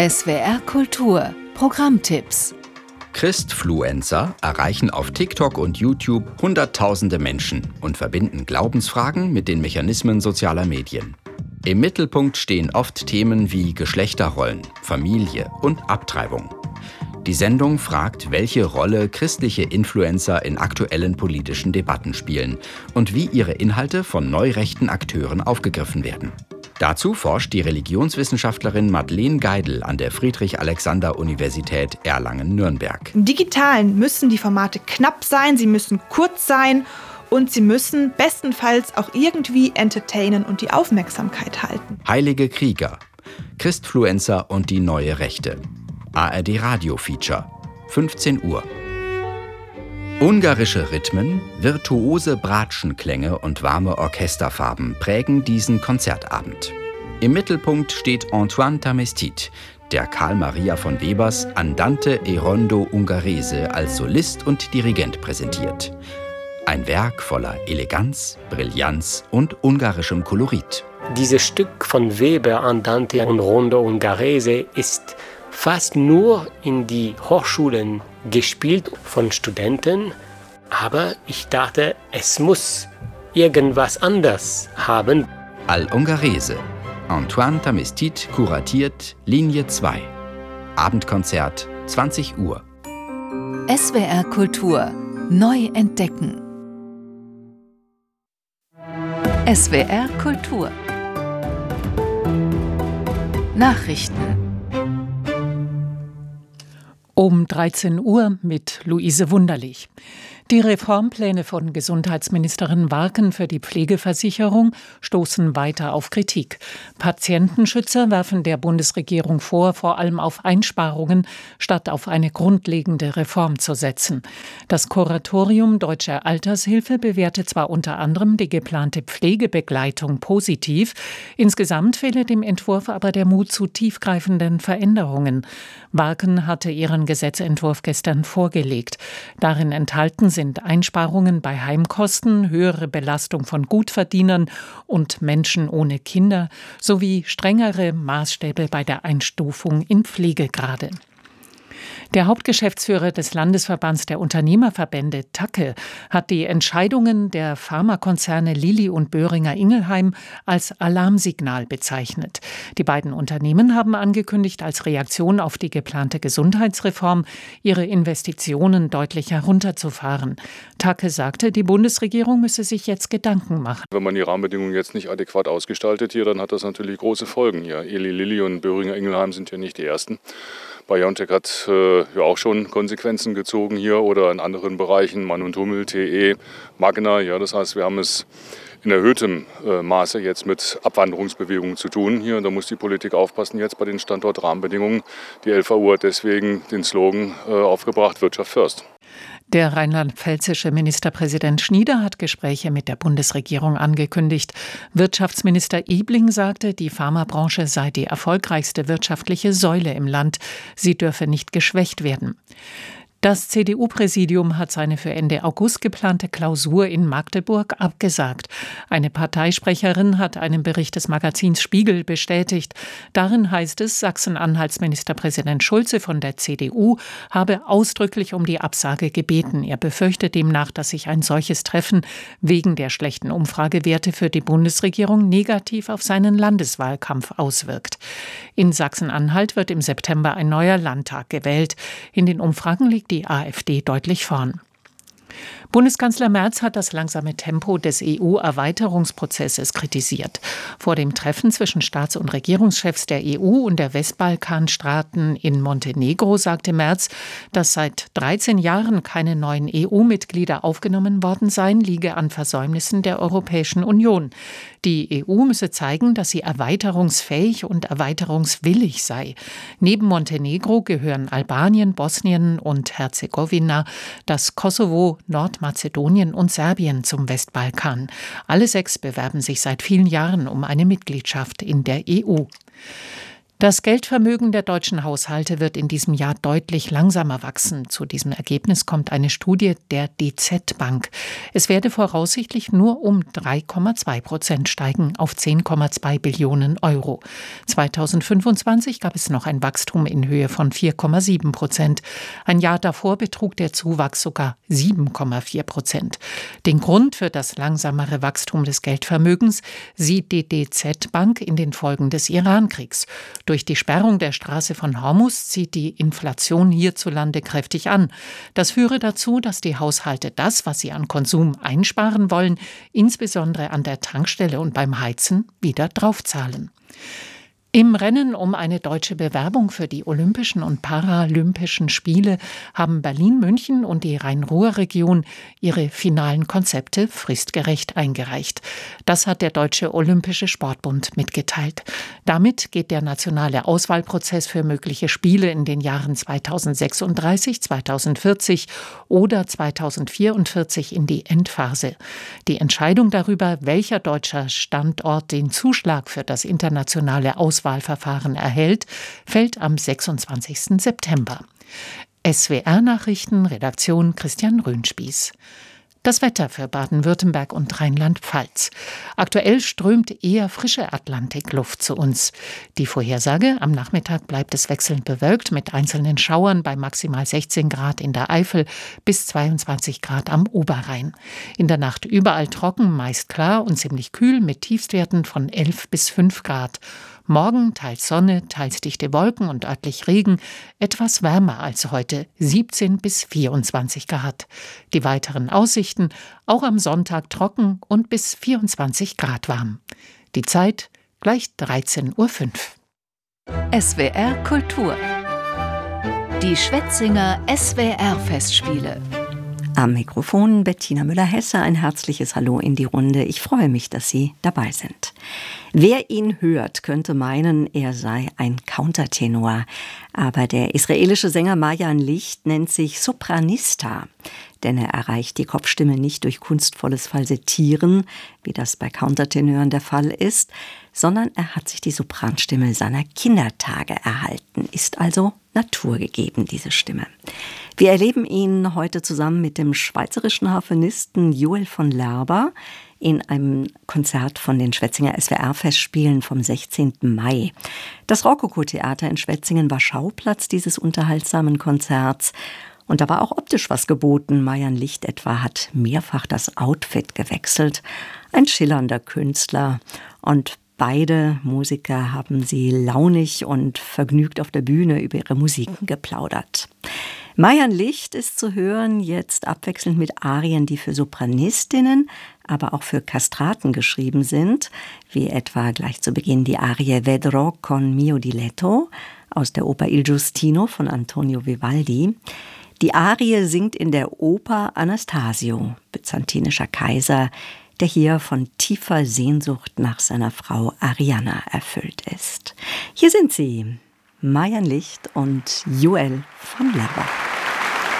SWR Kultur Programmtipps. Christfluencer erreichen auf TikTok und YouTube Hunderttausende Menschen und verbinden Glaubensfragen mit den Mechanismen sozialer Medien. Im Mittelpunkt stehen oft Themen wie Geschlechterrollen, Familie und Abtreibung. Die Sendung fragt, welche Rolle christliche Influencer in aktuellen politischen Debatten spielen und wie ihre Inhalte von neurechten Akteuren aufgegriffen werden. Dazu forscht die Religionswissenschaftlerin Madeleine Geidel an der Friedrich-Alexander-Universität Erlangen-Nürnberg. Im Digitalen müssen die Formate knapp sein, sie müssen kurz sein und sie müssen bestenfalls auch irgendwie entertainen und die Aufmerksamkeit halten. Heilige Krieger, Christfluencer und die neue Rechte. ARD-Radio-Feature, 15 Uhr. Ungarische Rhythmen, virtuose Bratschenklänge und warme Orchesterfarben prägen diesen Konzertabend. Im Mittelpunkt steht Antoine Tamestit, der Karl Maria von Webers Andante e Rondo Ungherese als Solist und Dirigent präsentiert. Ein Werk voller Eleganz, Brillanz und ungarischem Kolorit. Dieses Stück von Weber, Andante und Rondo Ungherese, ist fast nur in die Hochschulen gespielt von Studenten. Aber ich dachte, es muss irgendwas anders haben. Al-Ungherese. Antoine Tamestit kuratiert Linie 2. Abendkonzert, 20 Uhr. SWR Kultur neu entdecken. SWR Kultur Nachrichten. Um 13 Uhr mit Luise Wunderlich. Die Reformpläne von Gesundheitsministerin Warken für die Pflegeversicherung stoßen weiter auf Kritik. Patientenschützer werfen der Bundesregierung vor allem auf Einsparungen statt auf eine grundlegende Reform zu setzen. Das Kuratorium Deutscher Altershilfe bewertet zwar unter anderem die geplante Pflegebegleitung positiv, insgesamt fehle dem Entwurf aber der Mut zu tiefgreifenden Veränderungen. Warken hatte ihren Gesetzentwurf gestern vorgelegt. Darin enthalten sind Einsparungen bei Heimkosten, höhere Belastung von Gutverdienern und Menschen ohne Kinder sowie strengere Maßstäbe bei der Einstufung in Pflegegrade. Der Hauptgeschäftsführer des Landesverbands der Unternehmerverbände TAKE hat die Entscheidungen der Pharmakonzerne Lilly und Boehringer Ingelheim als Alarmsignal bezeichnet. Die beiden Unternehmen haben angekündigt, als Reaktion auf die geplante Gesundheitsreform ihre Investitionen deutlich herunterzufahren. TAKE sagte, die Bundesregierung müsse sich jetzt Gedanken machen. Wenn man die Rahmenbedingungen jetzt nicht adäquat ausgestaltet hier, dann hat das natürlich große Folgen hier. Eli Lilly und Boehringer Ingelheim sind ja nicht die ersten. BioNTech hat ja auch schon Konsequenzen gezogen hier oder in anderen Bereichen, Mann und Hummel, TE, Magna. Ja, das heißt, wir haben es in erhöhtem Maße jetzt mit Abwanderungsbewegungen zu tun hier. Da muss die Politik aufpassen jetzt bei den Standortrahmenbedingungen. Die LVU hat deswegen den Slogan aufgebracht, Wirtschaft first. Der rheinland-pfälzische Ministerpräsident Schnieder hat Gespräche mit der Bundesregierung angekündigt. Wirtschaftsminister Ebling sagte, die Pharmabranche sei die erfolgreichste wirtschaftliche Säule im Land. Sie dürfe nicht geschwächt werden. Das CDU-Präsidium hat seine für Ende August geplante Klausur in Magdeburg abgesagt. Eine Parteisprecherin hat einen Bericht des Magazins Spiegel bestätigt. Darin heißt es, Sachsen-Anhalts Ministerpräsident Schulze von der CDU habe ausdrücklich um die Absage gebeten. Er befürchtet demnach, dass sich ein solches Treffen wegen der schlechten Umfragewerte für die Bundesregierung negativ auf seinen Landeswahlkampf auswirkt. In Sachsen-Anhalt wird im September ein neuer Landtag gewählt. In den Umfragen liegt die AfD deutlich vorn. Bundeskanzler Merz hat das langsame Tempo des EU-Erweiterungsprozesses kritisiert. Vor dem Treffen zwischen Staats- und Regierungschefs der EU und der Westbalkanstaaten in Montenegro sagte Merz, dass seit 13 Jahren keine neuen EU-Mitglieder aufgenommen worden seien, liege an Versäumnissen der Europäischen Union. Die EU müsse zeigen, dass sie erweiterungsfähig und erweiterungswillig sei. Neben Montenegro gehören Albanien, Bosnien und Herzegowina, das Kosovo, Nordmazedonien und Serbien zum Westbalkan. Alle 6 bewerben sich seit vielen Jahren um eine Mitgliedschaft in der EU. Das Geldvermögen der deutschen Haushalte wird in diesem Jahr deutlich langsamer wachsen. Zu diesem Ergebnis kommt eine Studie der DZ Bank. Es werde voraussichtlich nur um 3,2% steigen auf 10,2 Billionen Euro. 2025 gab es noch ein Wachstum in Höhe von 4,7%. Ein Jahr davor betrug der Zuwachs sogar 7,4%. Den Grund für das langsamere Wachstum des Geldvermögens sieht die DZ Bank in den Folgen des Irankriegs. Durch die Sperrung der Straße von Hormuz zieht die Inflation hierzulande kräftig an. Das führe dazu, dass die Haushalte das, was sie an Konsum einsparen wollen, insbesondere an der Tankstelle und beim Heizen, wieder draufzahlen. Im Rennen um eine deutsche Bewerbung für die Olympischen und Paralympischen Spiele haben Berlin, München und die Rhein-Ruhr-Region ihre finalen Konzepte fristgerecht eingereicht. Das hat der Deutsche Olympische Sportbund mitgeteilt. Damit geht der nationale Auswahlprozess für mögliche Spiele in den Jahren 2036, 2040 oder 2044 in die Endphase. Die Entscheidung darüber, welcher deutscher Standort den Zuschlag für das internationale Auswahlverfahren erhält, fällt am 26. September. SWR-Nachrichten, Redaktion Christian Röhnspieß. Das Wetter für Baden-Württemberg und Rheinland-Pfalz. Aktuell strömt eher frische Atlantikluft zu uns. Die Vorhersage: Am Nachmittag bleibt es wechselnd bewölkt mit einzelnen Schauern bei maximal 16 Grad in der Eifel bis 22 Grad am Oberrhein. In der Nacht überall trocken, meist klar und ziemlich kühl mit Tiefstwerten von 11 bis 5 Grad. Morgen teils Sonne, teils dichte Wolken und örtlich Regen, etwas wärmer als heute, 17 bis 24 Grad. Die weiteren Aussichten: auch am Sonntag trocken und bis 24 Grad warm. Die Zeit gleich 13:05 Uhr. SWR Kultur. Die Schwetzinger SWR-Festspiele. Am Mikrofon Bettina Müller-Hesse, ein herzliches Hallo in die Runde. Ich freue mich, dass Sie dabei sind. Wer ihn hört, könnte meinen, er sei ein Countertenor. Aber der israelische Sänger Mayan Licht nennt sich Sopranista. Denn er erreicht die Kopfstimme nicht durch kunstvolles Falsettieren, wie das bei Countertenören der Fall ist, sondern er hat sich die Sopranstimme seiner Kindertage erhalten, ist also naturgegeben, diese Stimme. Wir erleben ihn heute zusammen mit dem schweizerischen Harfenisten Joel von Lerber in einem Konzert von den Schwetzinger SWR-Festspielen vom 16. Mai. Das Rokoko-Theater in Schwetzingen war Schauplatz dieses unterhaltsamen Konzerts. Und da war auch optisch was geboten. Mayan Licht etwa hat mehrfach das Outfit gewechselt. Ein schillernder Künstler. Und beide Musiker haben sie launig und vergnügt auf der Bühne über ihre Musiken geplaudert. Mayan Licht ist zu hören jetzt abwechselnd mit Arien, die für Sopranistinnen, aber auch für Kastraten geschrieben sind, wie etwa gleich zu Beginn die Arie Vedrò con mio diletto aus der Oper Il Giustino von Antonio Vivaldi. Die Arie singt in der Oper Anastasio, byzantinischer Kaiser, der hier von tiefer Sehnsucht nach seiner Frau Arianna erfüllt ist. Hier sind sie, Mayan Licht und Joel von Lerber.